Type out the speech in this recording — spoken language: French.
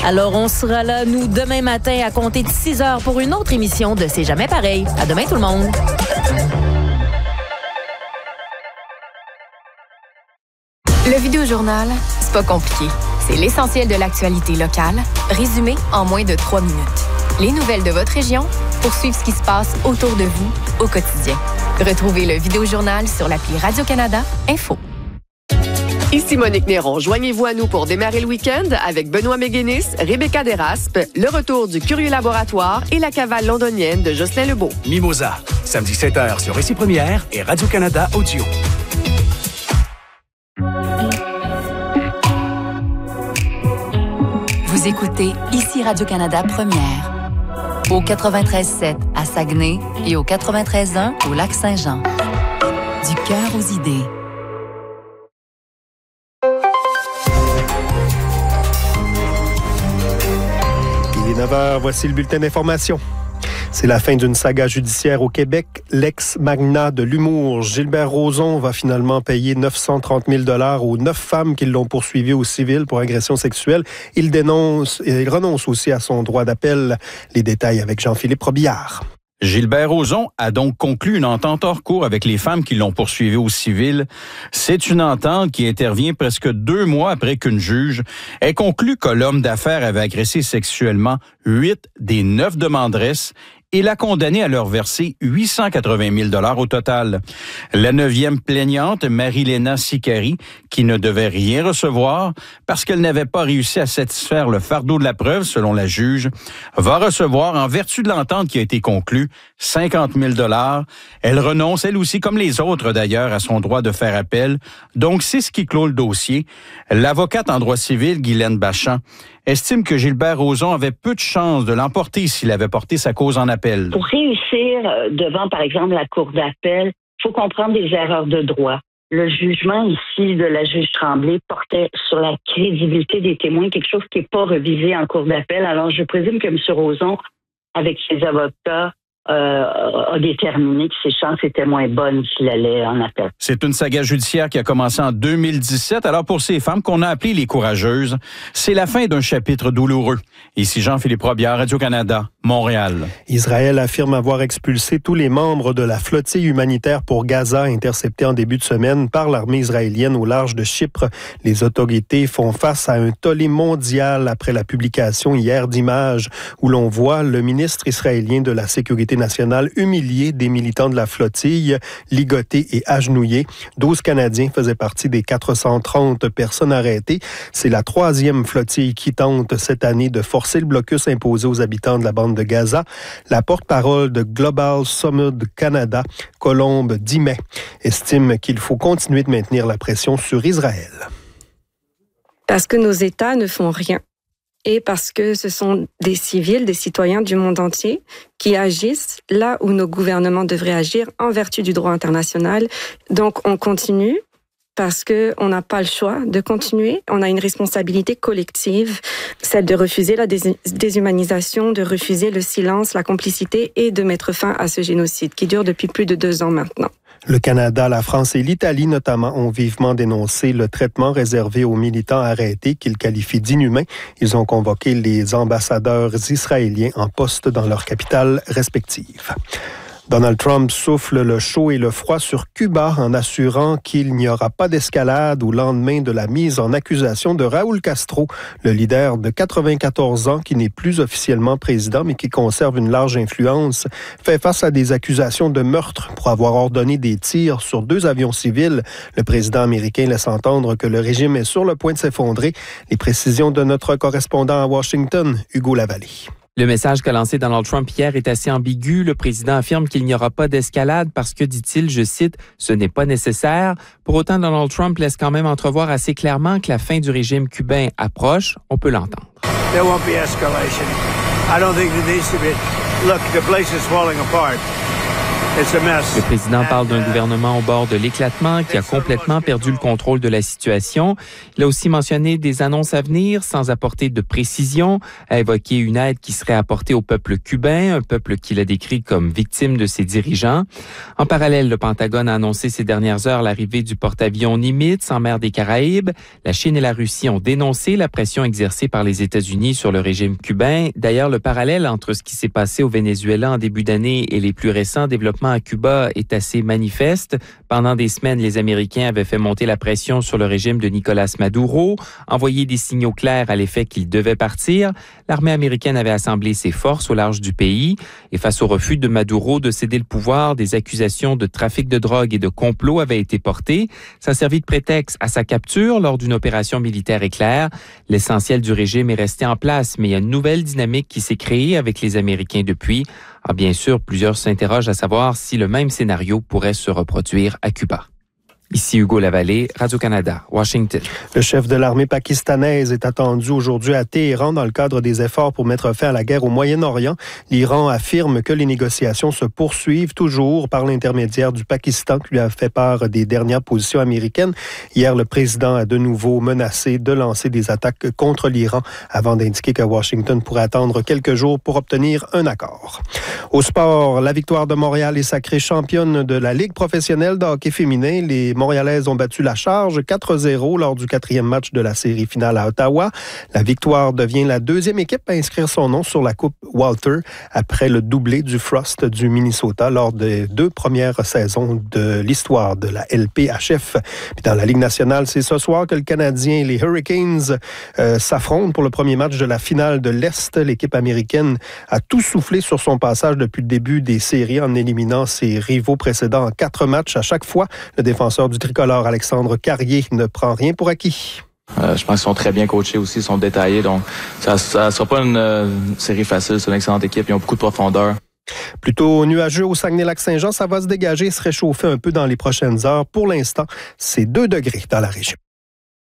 Alors, on sera là, nous, demain matin, à compter de 6 heures pour une autre émission de C'est jamais pareil. À demain, tout le monde. Le Vidéojournal, c'est pas compliqué. C'est l'essentiel de l'actualité locale, résumé en moins de 3 minutes. Les nouvelles de votre région pour suivre ce qui se passe autour de vous au quotidien. Retrouvez le Vidéojournal sur l'appli Radio-Canada Info. Ici Monique Néron. Joignez-vous à nous pour démarrer le week-end avec Benoît Méguénis, Rebecca Desraspes, le retour du Curieux Laboratoire et la cavale londonienne de Jocelyn Lebeau. Mimosa, samedi 7h sur Récit Première et Radio-Canada Audio. Vous écoutez ici Radio-Canada Première. Au 93.7 à Saguenay et au 93.1 au Lac-Saint-Jean. Du cœur aux idées. Il est 9h, voici le bulletin d'information. C'est la fin d'une saga judiciaire au Québec. L'ex-magnat de l'humour, Gilbert Rozon, va finalement payer 930 000 $ aux 9 femmes qui l'ont poursuivi au civil pour agression sexuelle. Il renonce aussi à son droit d'appel. Les détails avec Jean-Philippe Robillard. Gilbert Rozon a donc conclu une entente hors cours avec les femmes qui l'ont poursuivi au civil. C'est une entente qui intervient presque 2 mois après qu'une juge ait conclu que l'homme d'affaires avait agressé sexuellement 8 des 9 demanderesses et l'a condamné à leur verser 880 000 $ au total. La 9e plaignante, Marie-Léna Sicari, qui ne devait rien recevoir parce qu'elle n'avait pas réussi à satisfaire le fardeau de la preuve, selon la juge, va recevoir, en vertu de l'entente qui a été conclue, 50 000 $. Elle renonce, elle aussi, comme les autres d'ailleurs, à son droit de faire appel. Donc, c'est ce qui clôt le dossier. L'avocate en droit civil, Guylaine Bachand, estime que Gilbert Rozon avait peu de chances de l'emporter s'il avait porté sa cause en appel. Pour réussir devant, par exemple, la Cour d'appel, il faut comprendre des erreurs de droit. Le jugement ici de la juge Tremblay portait sur la crédibilité des témoins, quelque chose qui n'est pas revisé en Cour d'appel. Alors, je présume que M. Rozon, avec ses avocats, a déterminé que ses chances étaient moins bonnes s'il allait en appel. C'est une saga judiciaire qui a commencé en 2017. Alors pour ces femmes qu'on a appelées les courageuses, c'est la fin d'un chapitre douloureux. Ici Jean-Philippe Robillard, Radio-Canada, Montréal. Israël affirme avoir expulsé tous les membres de la flottille humanitaire pour Gaza interceptée en début de semaine par l'armée israélienne au large de Chypre. Les autorités font face à un tollé mondial après la publication hier d'images où l'on voit le ministre israélien de la Sécurité nationale humilier des militants de la flottille, ligotés et agenouillés. 12 Canadiens faisaient partie des 430 personnes arrêtées. C'est la 3e flottille qui tente cette année de forcer le blocus imposé aux habitants de la bande de Gaza. La porte-parole de Global Summit Canada, Colombe Dimet, estime qu'il faut continuer de maintenir la pression sur Israël. Parce que nos États ne font rien. Et parce que ce sont des civils, des citoyens du monde entier qui agissent là où nos gouvernements devraient agir en vertu du droit international. Donc, on continue parce qu'on n'a pas le choix de continuer. On a une responsabilité collective, celle de refuser la déshumanisation, de refuser le silence, la complicité et de mettre fin à ce génocide qui dure depuis plus de 2 ans maintenant. Le Canada, la France et l'Italie notamment ont vivement dénoncé le traitement réservé aux militants arrêtés qu'ils qualifient d'inhumain. Ils ont convoqué les ambassadeurs israéliens en poste dans leurs capitales respectives. Donald Trump souffle le chaud et le froid sur Cuba en assurant qu'il n'y aura pas d'escalade au lendemain de la mise en accusation de Raúl Castro, le leader de 94 ans qui n'est plus officiellement président mais qui conserve une large influence, fait face à des accusations de meurtre pour avoir ordonné des tirs sur 2 avions civils. Le président américain laisse entendre que le régime est sur le point de s'effondrer. Les précisions de notre correspondant à Washington, Hugo Lavallée. Le message qu'a lancé Donald Trump hier est assez ambigu. Le président affirme qu'il n'y aura pas d'escalade parce que, dit-il, je cite, « ce n'est pas nécessaire ». Pour autant, Donald Trump laisse quand même entrevoir assez clairement que la fin du régime cubain approche. On peut l'entendre. There won't be escalation. I don't think there needs to be. Look, the place is falling apart. Le président parle d'un gouvernement au bord de l'éclatement qui a complètement perdu le contrôle de la situation. Il a aussi mentionné des annonces à venir sans apporter de précision, a évoqué une aide qui serait apportée au peuple cubain, un peuple qu'il a décrit comme victime de ses dirigeants. En parallèle, le Pentagone a annoncé ces dernières heures l'arrivée du porte-avions Nimitz en mer des Caraïbes. La Chine et la Russie ont dénoncé la pression exercée par les États-Unis sur le régime cubain. D'ailleurs, le parallèle entre ce qui s'est passé au Venezuela en début d'année et les plus récents développements à Cuba est assez manifeste. Pendant des semaines, les Américains avaient fait monter la pression sur le régime de Nicolás Maduro, envoyé des signaux clairs à l'effet qu'il devait partir. L'armée américaine avait assemblé ses forces au large du pays et face au refus de Maduro de céder le pouvoir, des accusations de trafic de drogue et de complot avaient été portées. Ça a servi de prétexte à sa capture lors d'une opération militaire éclair. L'essentiel du régime est resté en place, mais il y a une nouvelle dynamique qui s'est créée avec les Américains depuis. Bien sûr, plusieurs s'interrogent à savoir si le même scénario pourrait se reproduire à Cuba. Ici Hugo Lavallée, Radio-Canada, Washington. Le chef de l'armée pakistanaise est attendu aujourd'hui à Téhéran dans le cadre des efforts pour mettre fin à la guerre au Moyen-Orient. L'Iran affirme que les négociations se poursuivent toujours par l'intermédiaire du Pakistan qui lui a fait part des dernières positions américaines. Hier, le président a de nouveau menacé de lancer des attaques contre l'Iran avant d'indiquer que Washington pourrait attendre quelques jours pour obtenir un accord. Au sport, la victoire de Montréal est sacrée championne de la Ligue professionnelle de hockey féminin. Les Montréalaises ont battu la Charge 4-0 lors du 4e match de la série finale à Ottawa. La victoire devient la deuxième équipe à inscrire son nom sur la Coupe Walter après le doublé du Frost du Minnesota lors des 2 premières saisons de l'histoire de la LPHF. Puis dans la Ligue nationale, c'est ce soir que le Canadien et les Hurricanes s'affrontent pour le premier match de la finale de l'Est. L'équipe américaine a tout soufflé sur son passage depuis le début des séries en éliminant ses rivaux précédents en 4 matchs. À chaque fois, le défenseur du tricolore Alexandre Carrier ne prend rien pour acquis. Je pense qu'ils sont très bien coachés aussi, ils sont détaillés, donc ça sera pas une série facile, c'est une excellente équipe, ils ont beaucoup de profondeur. Plutôt nuageux au Saguenay-Lac-Saint-Jean, ça va se dégager et se réchauffer un peu dans les prochaines heures. Pour l'instant, c'est 2 degrés dans la région.